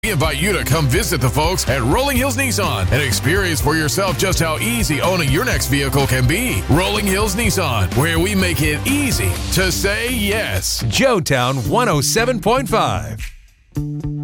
We invite you to come visit the folks at Rolling Hills Nissan and experience for yourself just how easy owning your next vehicle can be. Rolling Hills Nissan, where we make it easy to say yes. Joetown 107.5.